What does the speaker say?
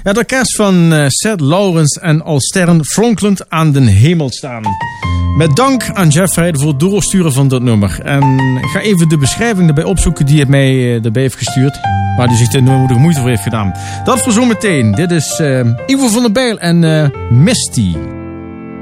Het orkest van Seth Lawrence en Al Stern flonkelend aan de hemel staan. Met dank aan Jeffrey voor het doorsturen van dat nummer. En ik ga even de beschrijving erbij opzoeken die het mij erbij heeft gestuurd. Waar hij zich de nodige moeite voor heeft gedaan. Dat voor zometeen. Dit is Ivo van der Bijl en Misty.